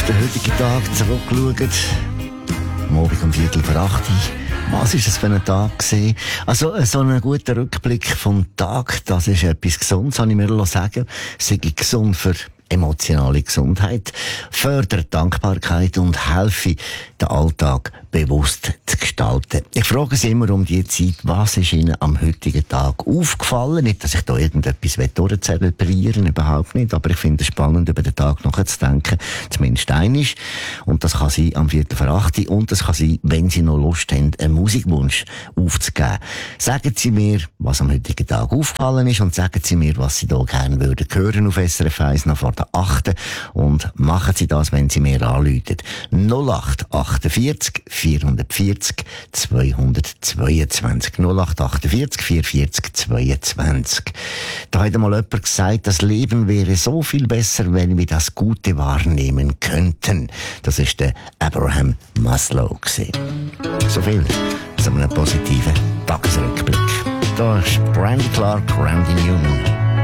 auf den heutigen Tag zurückschauen, am Abend um 7:45. Was ist das für ein Tag gewesen? Also, so ein guter Rückblick vom Tag, das ist etwas Gesundes, habe ich mir sagen. Sei gesund für emotionale Gesundheit, fördert Dankbarkeit und helfe, den Alltag bewusst zu gestalten. Ich frage Sie immer um die Zeit, was ist Ihnen am heutigen Tag aufgefallen? Nicht, dass ich da irgendetwas durchzelebrieren, überhaupt nicht, aber ich finde es spannend, über den Tag nachzudenken, zumindest einmal. Und das kann sein am 7:45 und das kann sein, wenn Sie noch Lust haben, einen Musikwunsch aufzugeben. Sagen Sie mir, was am heutigen Tag aufgefallen ist und sagen Sie mir, was Sie da gerne würden hören auf SRF 1 noch vor der 8. Und machen Sie das, wenn Sie mir anrufen. 0848 440 222. 0848 440 22. Da hat einmal jemand gesagt, das Leben wäre so viel besser, wenn wir das Gute wahrnehmen könnten. Das ist der Abraham Maslow gewesen. So viel zu einem positiven Tagesrückblick. Da ist Brandy Clark, Randy Newman.